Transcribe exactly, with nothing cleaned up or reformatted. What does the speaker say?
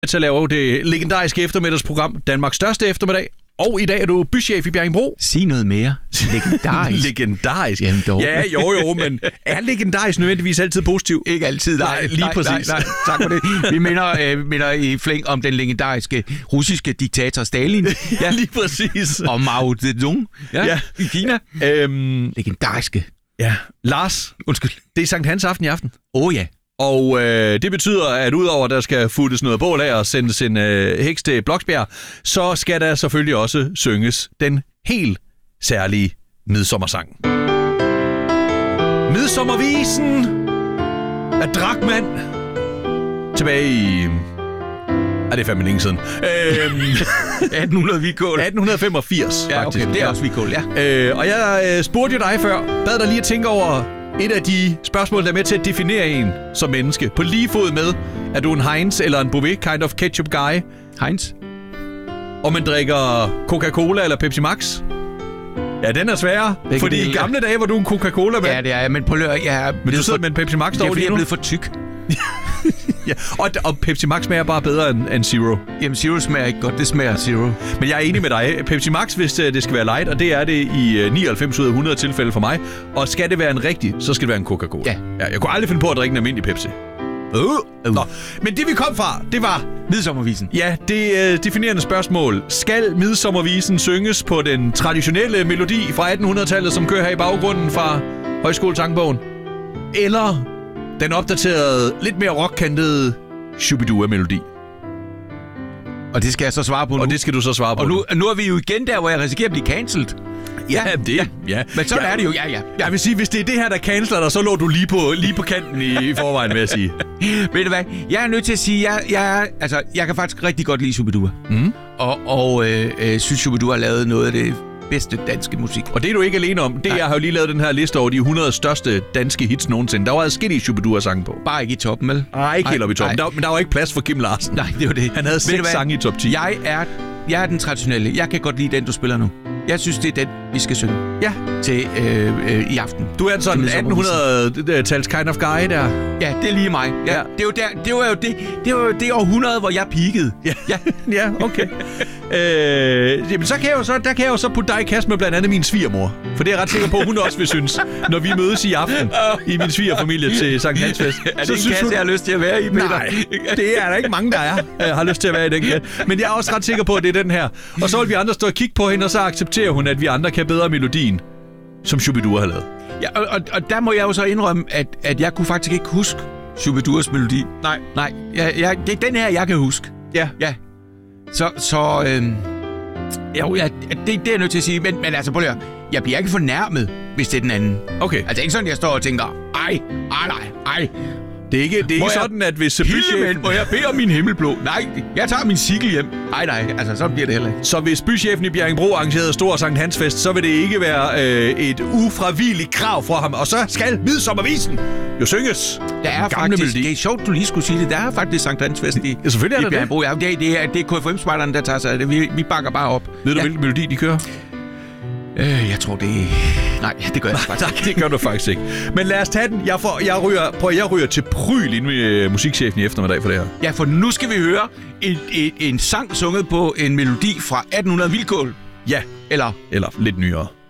til at lave det legendariske eftermiddagsprogram, Danmarks største eftermiddag. Og i dag er du bychef i Bjerringbro. Sig noget mere. Legendarisk. Legendarisk. Jamen dog. Ja, jo jo, men er legendarisk nødvendigvis altid positiv? Ikke altid, nej. Nej, lige nej, præcis. Nej, nej, tak for det. Vi minder, øh, minder i flæng om den legendariske russiske diktator Stalin. Ja, lige præcis. Og Mao Zedong ja, Ja. i Kina. Øhm, Legendariske. ja, Lars. Undskyld. Det er Sankt Hans aften i aften. Åh oh, ja. Og øh, det betyder, at udover at der skal futtes noget bål af og sendes en øh, heks til Bloksbjerg, så skal der selvfølgelig også synges den helt særlige midsommersang. Midsommervisen af Drachmann. Tilbage i... Ja, det er fandme længe siden. Øhm, atten hundrede Vikål. atten femogfirs, Ja, faktisk. okay, det er også Vikål, ja. Øh, og jeg øh, spurgte jo dig før, bad dig lige at tænke over et af de spørgsmål, der er med til at definere en som menneske. På lige fod med, er du en Heinz eller en Bouvet kind of ketchup guy? Heinz. Og man drikker Coca-Cola eller Pepsi Max? Ja, den er sværere. Begge Fordi dele. i gamle dage var du en Coca-Cola-mand. Ja, det er jeg, men på lør, jeg er Men du sidder med en Pepsi Max det er, derovre fordi lige jeg er nu. blevet for tyk. Ja, og, og Pepsi Max smager bare bedre end, end Zero. Jamen, Zero smager ikke godt. Det smager Zero. Men jeg er enig med dig. Pepsi Max, hvis uh, det skal være light, og det er det i uh, nioghalvfems ud af hundrede tilfælde for mig. Og skal det være en rigtig, så skal det være en Coca-Cola. Ja. ja jeg kunne aldrig finde på at drikke en almindelig Pepsi. Uh. Uh. Nå, men det vi kom fra, det var... Midsommervisen. Ja, det uh, definerende spørgsmål. Skal midsommervisen synges på den traditionelle melodi fra attenhundredetallet, som kører her i baggrunden fra Højskolesangbogen? Eller den opdaterede, lidt mere rockkantede Shubidua-melodi? Og det skal jeg så svare på nu. Og det skal du så svare på. Og nu, nu er vi jo igen der, hvor jeg risikerer at blive cancelled. Ja, det, ja. ja. Men sådan ja. er det jo, ja, ja. Jeg vil sige, hvis det er det her, der canceler dig, så lå du lige på, lige på kanten i, i forvejen, vil jeg sige. Ved du hvad? Jeg er nødt til at sige, jeg, jeg, altså, jeg kan faktisk rigtig godt lide Shubidua. Mm. Og, og øh, øh, synes, Shubidua har lavet noget af det bedste danske musik. Og det er du ikke alene om. Det, Nej. jeg har jo lige lavet den her liste over de hundrede største danske hits nogensinde. Der var adskillige Shubidua-sange på. Bare ikke i toppen, vel? Nej, ikke helt op i toppen. Nej. Der, men der var ikke plads for Kim Larsen. Nej, det var det. Han havde Ved du seks hvad? sange i top ti. Jeg er, jeg er den traditionelle. Jeg kan godt lide den, du spiller nu. Jeg synes, det er den, vi skal synge Ja. til øh, øh, i aften. Du er sådan en attenhundrede-tals kind of guy der. Ja, det er lige mig. Ja, Ja. ja. Det, var der, det var jo det, det, var jo det århundrede, hvor jeg peakede. Ja, Ja. ja okay. øh, jamen, så kan jeg jo så, der kan jeg jo så putte dig i kast med blandt andet min svigermor. For det er jeg ret sikker på, hun også vil synes, når vi mødes i aften i min svigerfamilie til Sankt Hans Fest. Er det så en kasse, hun... jeg har lyst til at være i, Peter? Nej, det er der ikke mange, der er, jeg har lyst til at være i den kasse. Men jeg er også ret sikker på, at det er den her. Og så vil vi andre stå og kigge på hende, og så accepterer hun, at vi andre kan bedre melodien, som Shubidua har lavet. Ja, og, og, og der må jeg jo så indrømme, at, at jeg kunne faktisk ikke huske Shubiduas melodi. Nej. Nej, jeg, jeg, det er den her, jeg kan huske. Ja. Ja. Så, så øh, jo, ja, det, det er jeg nødt til at sige. Men, men altså, prøv at høre. Jeg bliver ikke fornærmet, hvis det er den anden. Okay. Altså, det er ikke sådan, jeg står og tænker, ej, ej, nej, ej. Det er ikke, det er ikke jeg- sådan, at hvis Hildemand, bychefen... må jeg bede om min himmelblå? Nej, jeg tager min cykel hjem. Nej, nej, altså, så bliver det heller ikke. Så hvis bychefen i Bjerringbro arrangerede stor Sankt Hans Fest, så vil det ikke være øh, et ufravigeligt krav fra ham. Og så skal midsommervisen jo synges. Der er Den gamle faktisk, melodi. det er sjovt, du lige skulle sige det, der er faktisk Sankt Hans Fest i, Ja, selvfølgelig er i der det. Bjerringbro. Ja, det, er, det, er, det er K F M spejderne, der tager sig af det. Vi, vi bakker bare op. Ved du, ja. hvilken melodi de kører? Øh, jeg tror, det er... Nej, det gør jeg faktisk Nej, det gør du faktisk ikke. Men lad os tage den. Jeg, får, jeg, ryger, prøv, jeg ryger til pryl inde med øh, musikchefen i eftermiddag for det her. Ja, for nu skal vi høre en, en, en sang sunget på en melodi fra atten hundrede Vilkål. Ja, Eller eller lidt nyere.